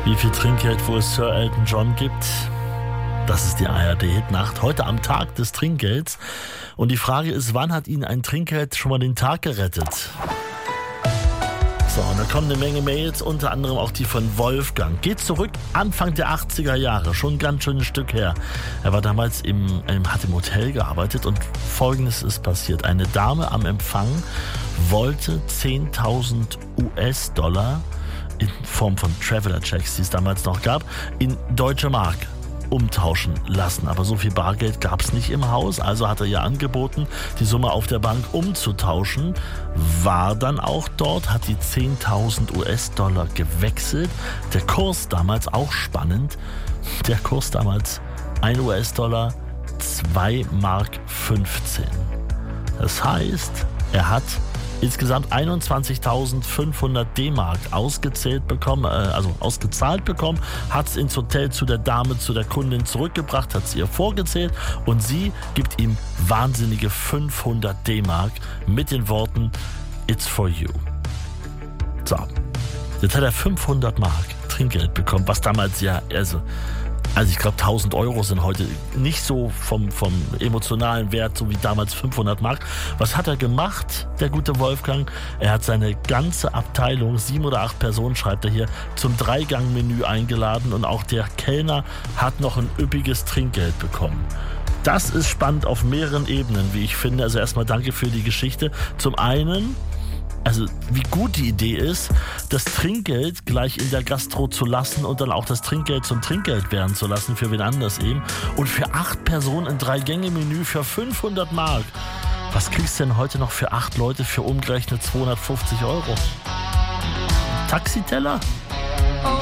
Wie viel Trinkgeld wohl Sir Elton John gibt? Das ist die ARD-Hitnacht, heute am Tag des Trinkgelds. Und die Frage ist, wann hat Ihnen ein Trinkgeld schon mal den Tag gerettet? So, und da kommen eine Menge Mails, unter anderem auch die von Wolfgang. Geht zurück, Anfang der 80er Jahre, schon ein ganz schönes Stück her. Er war damals hat im Hotel gearbeitet und Folgendes ist passiert. Eine Dame am Empfang wollte 10.000 US-Dollar in Form von Traveler-Checks, die es damals noch gab, in deutsche Mark umtauschen lassen. Aber so viel Bargeld gab es nicht im Haus, also hat er ihr angeboten, die Summe auf der Bank umzutauschen, war dann auch dort, hat die 10.000 US-Dollar gewechselt. Der Kurs damals auch spannend, der Kurs damals 1 US-Dollar, 2 Mark 15. Das heißt, er hat insgesamt 21.500 D-Mark ausgezahlt bekommen, hat es ins Hotel zu der Dame, zu der Kundin zurückgebracht, hat es ihr vorgezählt und sie gibt ihm wahnsinnige 500 D-Mark mit den Worten "It's for you". So, jetzt hat er 500 Mark Trinkgeld bekommen, was damals also ich glaube 1.000 Euro sind heute nicht so vom emotionalen Wert, so wie damals 500 Mark. Was hat er gemacht, der gute Wolfgang? Er hat seine ganze Abteilung, 7 oder 8 Personen, schreibt er hier, zum 3-Gang-Menü eingeladen und auch der Kellner hat noch ein üppiges Trinkgeld bekommen. Das ist spannend auf mehreren Ebenen, wie ich finde. Also erstmal danke für die Geschichte. Zum einen, also wie gut die Idee ist, das Trinkgeld gleich in der Gastro zu lassen und dann auch das Trinkgeld zum Trinkgeld werden zu lassen, für wen anders eben. Und für 8 Personen ein 3-Gänge-Menü für 500 Mark. Was kriegst du denn heute noch für 8 Leute für umgerechnet 250 Euro? Taxiteller?